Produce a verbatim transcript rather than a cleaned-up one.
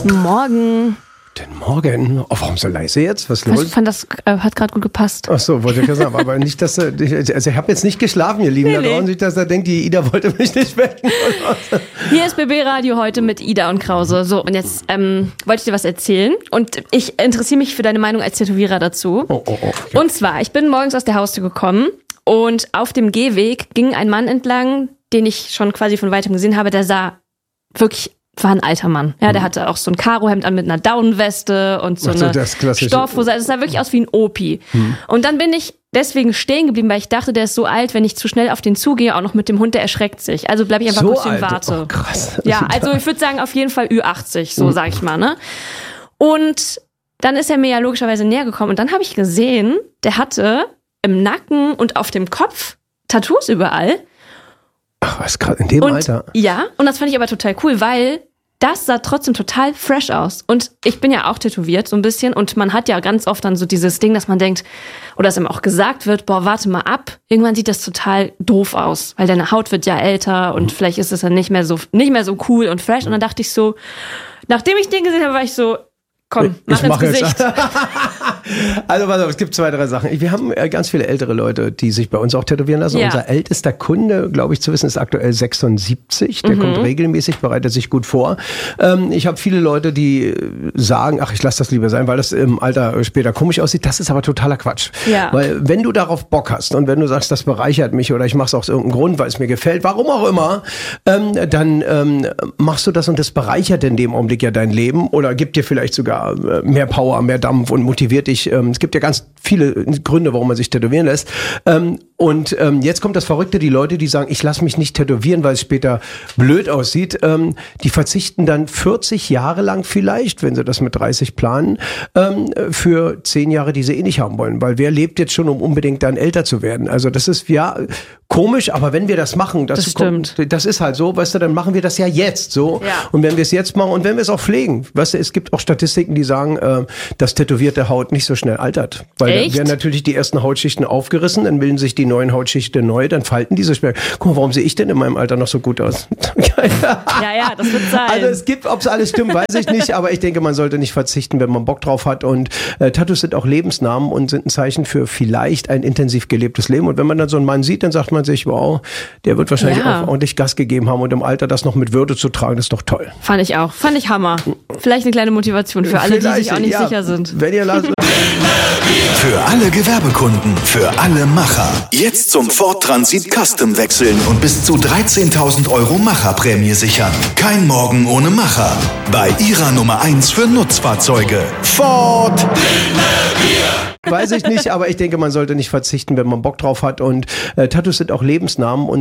Guten Morgen. Guten Morgen. Oh, warum so leise jetzt? Was los? Ich fand, das äh, hat gerade gut gepasst. Ach so, wollte ich ja sagen. Aber nicht, dass er, also ich habe jetzt nicht geschlafen, ihr Lieben. Nee, da draußen nee. Nicht, dass er denkt, die Ida wollte mich nicht wecken. Hier ist B B Radio heute mit Ida und Krause. So, und jetzt ähm, wollte ich dir was erzählen. Und ich interessiere mich für deine Meinung als Tätowierer dazu. Oh, oh, oh. Okay. Und zwar, ich bin morgens aus der Haustür gekommen und auf dem Gehweg ging ein Mann entlang, den ich schon quasi von weitem gesehen habe. Der sah wirklich... war ein alter Mann. Ja, der hatte auch so ein Karohemd an mit einer Daunenweste und so, so eine Stoffhose. Also es sah wirklich aus wie ein Opi. Hm. Und dann bin ich deswegen stehen geblieben, weil ich dachte, der ist so alt, wenn ich zu schnell auf den zugehe, auch noch mit dem Hund, der erschreckt sich. Also bleibe ich einfach so kurz und warte. Oh, krass. Ja, also ich würde sagen, auf jeden Fall Ü achtzig, so hm. sag ich mal, ne? Und dann ist er mir ja logischerweise näher gekommen und dann habe ich gesehen, der hatte im Nacken und auf dem Kopf Tattoos überall. Ach, was, gerade in dem und, Alter? Ja, und das fand ich aber total cool, weil das sah trotzdem total fresh aus. Und ich bin ja auch tätowiert so ein bisschen und man hat ja ganz oft dann so dieses Ding, dass man denkt, oder dass ihm auch gesagt wird, boah, warte mal ab, irgendwann sieht das total doof aus, weil deine Haut wird ja älter und mhm. vielleicht ist es dann nicht mehr so nicht mehr so cool und fresh. Und dann dachte ich so, nachdem ich den gesehen habe, war ich so, komm, mach ich ins mach Gesicht. Also pass auf, es gibt zwei, drei Sachen. Wir haben ganz viele ältere Leute, die sich bei uns auch tätowieren lassen. Ja. Unser ältester Kunde, glaube ich zu wissen, ist aktuell sechsundsiebzig. Der mhm. kommt regelmäßig, bereitet sich gut vor. Ähm, ich habe viele Leute, die sagen, ach, ich lasse das lieber sein, weil das im Alter später komisch aussieht. Das ist aber totaler Quatsch. Ja. Weil wenn du darauf Bock hast und wenn du sagst, das bereichert mich oder ich mache es aus irgendeinem Grund, weil es mir gefällt, warum auch immer, ähm, dann ähm, machst du das und das bereichert in dem Augenblick ja dein Leben oder gibt dir vielleicht sogar mehr Power, mehr Dampf und motiviert dich. Es gibt ja ganz viele Gründe, warum man sich tätowieren lässt. Und jetzt kommt das Verrückte, die Leute, die sagen, ich lasse mich nicht tätowieren, weil es später blöd aussieht, die verzichten dann vierzig Jahre lang vielleicht, wenn sie das mit dreißig planen, für zehn Jahre, die sie eh nicht haben wollen. Weil wer lebt jetzt schon, um unbedingt dann älter zu werden? Also das ist ja komisch, aber wenn wir das machen, das, das stimmt. Kommt, das ist halt so, weißt du, dann machen wir das ja jetzt so. Ja. Und wenn wir es jetzt machen und wenn wir es auch pflegen, weißt du, es gibt auch Statistiken, die sagen, äh, dass tätowierte Haut nicht so schnell altert. Weil Echt? dann werden natürlich die ersten Hautschichten aufgerissen, dann bilden sich die neuen Hautschichten neu, dann falten diese Sperr. Guck mal, warum sehe ich denn in meinem Alter noch so gut aus? Ja, ja, das wird sein. Also es gibt, ob es alles stimmt, weiß ich nicht, aber ich denke, man sollte nicht verzichten, wenn man Bock drauf hat. Und äh, Tattoos sind auch Lebensnamen und sind ein Zeichen für vielleicht ein intensiv gelebtes Leben. Und wenn man dann so einen Mann sieht, dann sagt man sich, wow, der wird wahrscheinlich ja. auch ordentlich Gas gegeben haben und im Alter das noch mit Würde zu tragen, das ist doch toll. Fand ich auch. Fand ich Hammer. Vielleicht eine kleine Motivation für alle, Vielleicht, die sich auch nicht ja, sicher sind. Wenn ihr lasst, für alle Gewerbekunden, für alle Macher. Jetzt zum Ford Transit Custom wechseln und bis zu dreizehntausend Euro Macherprämie sichern. Kein Morgen ohne Macher. Bei ihrer Nummer eins für Nutzfahrzeuge. Ford. weiß ich nicht, aber ich denke, man sollte nicht verzichten, wenn man Bock drauf hat. Und äh, Tattoos sind auch Lebensnamen und